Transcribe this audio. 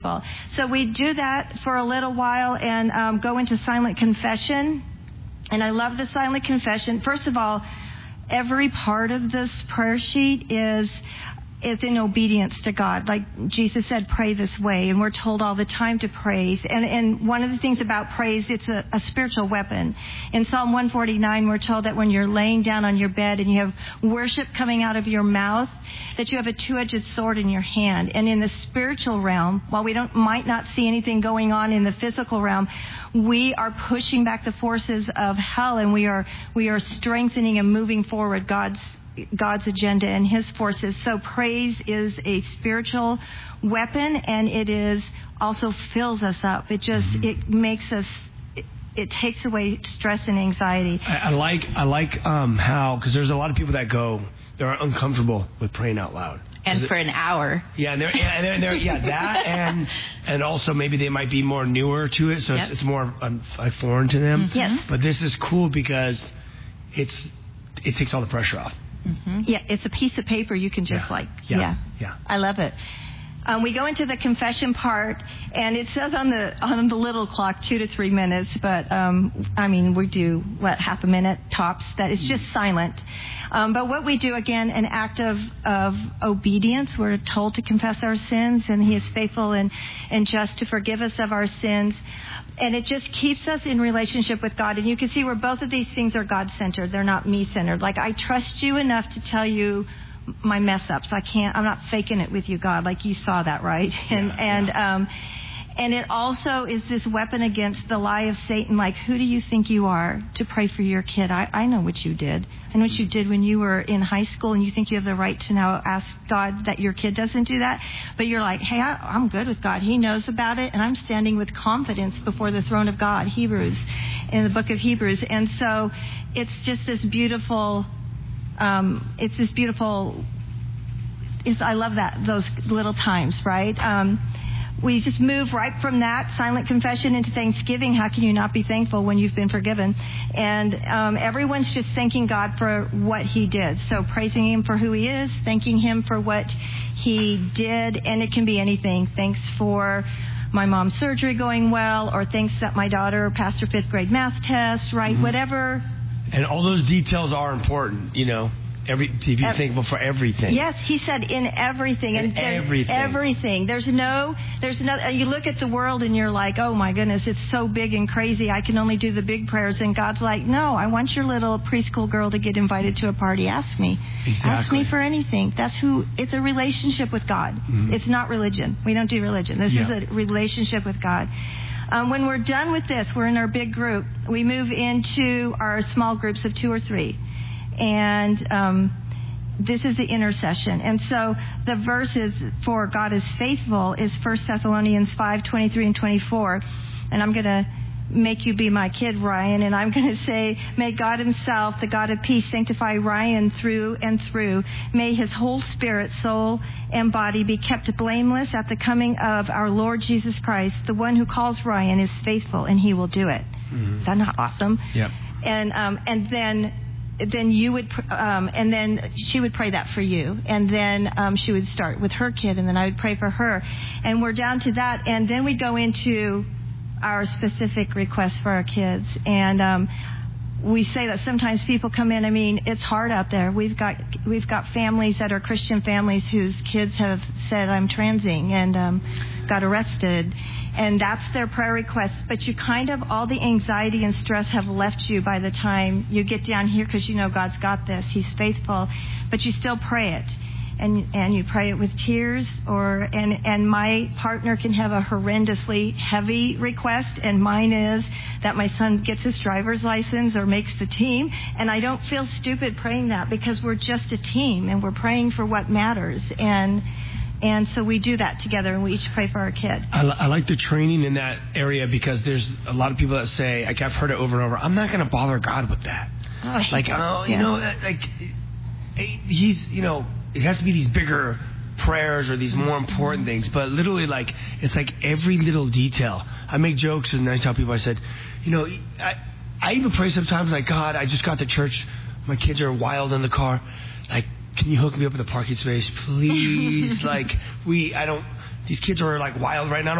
people. So we do that for a little while and go into silent confession. And I love the silent confession. First of all, every part of this prayer sheet is in obedience to God. Like Jesus said, pray this way. And we're told all the time to praise. And one of the things about praise, it's a spiritual weapon. In Psalm 149, we're told that when you're laying down on your bed and you have worship coming out of your mouth, that you have a two-edged sword in your hand. And in the spiritual realm, while we might not see anything going on in the physical realm, we are pushing back the forces of hell, and we are strengthening and moving forward God's agenda and His forces. So praise is a spiritual weapon, and it is also fills us up. It just it makes us. It takes away stress and anxiety. I like how, because there's a lot of people that they're uncomfortable with praying out loud. And for an hour. Yeah, and also maybe they might be more newer to it, so it's more foreign to them. Yes. But this is cool because it takes all the pressure off. Mm-hmm. Yeah, it's a piece of paper you can just Yeah. I love it. We go into the confession part, and it says on the little clock 2 to 3 minutes, but we do half a minute tops. That it's just silent. But what we do, again, an act of obedience. We're told to confess our sins, and He is faithful and just to forgive us of our sins. And it just keeps us in relationship with God. And you can see where both of these things are God-centered. They're not me-centered. Like, I trust you enough to tell you my mess-ups. I'm not faking it with you, God. Like, you saw that, right? And it also is this weapon against the lie of Satan. Like, who do you think you are to pray for your kid? I know what you did. I know what you did when you were in high school, and you think you have the right to now ask God that your kid doesn't do that. But you're like, hey, I'm good with God. He knows about it, and I'm standing with confidence before the throne of God. Hebrews, in the book of Hebrews. And so it's just this beautiful, I love those little times, right? We just move right from that silent confession into thanksgiving. How can you not be thankful when you've been forgiven? And everyone's just thanking God for what He did. So praising Him for who He is, thanking Him for what He did, and it can be anything. Thanks for my mom's surgery going well, or thanks that my daughter passed her 5th grade math test, right? Mm-hmm. Whatever. And all those details are important, to be thankful for everything. Yes, He said in everything. And everything. There's no. You look at the world and you're like, oh my goodness, it's so big and crazy. I can only do the big prayers. And God's like, no, I want your little preschool girl to get invited to a party. Ask me. Exactly. Ask me for anything. It's a relationship with God. Mm-hmm. It's not religion. We don't do religion. This is a relationship with God. When we're done with this, we're in our big group. We move into our small groups of 2 or 3. And this is the intercession. And so the verses for God is faithful is 1 Thessalonians 5:23 and 24. And I'm going to make you be my kid, Ryan. And I'm going to say, may God Himself, the God of peace, sanctify Ryan through and through. May his whole spirit, soul, and body be kept blameless at the coming of our Lord Jesus Christ. The one who calls Ryan is faithful, and He will do it. Mm-hmm. Is that not awesome? Yep. And then you would, and then she would pray that for you. And then she would start with her kid, and then I would pray for her. And we're down to that. And then we go into our specific requests for our kids. And we say that sometimes people come in. I mean, it's hard out there. We've got families that are Christian families whose kids have said, I'm transing, and got arrested. And that's their prayer request. But you all the anxiety and stress have left you by the time you get down here, because God's got this. He's faithful. But you still pray it. And you pray it with tears, and my partner can have a horrendously heavy request, and mine is that my son gets his driver's license or makes the team. And I don't feel stupid praying that, because we're just a team and we're praying for what matters. And so we do that together, and we each pray for our kid. I like the training in that area, because there's a lot of people that say, like, I've heard it over and over, I'm not going to bother God with that. He's, it has to be these bigger prayers or these more important things. But literally, it's like every little detail. I make jokes, and I tell people, I said, I even pray sometimes, like, God, I just got to church. My kids are wild in the car. Like, can you hook me up with a parking space, please? These kids are like wild right now.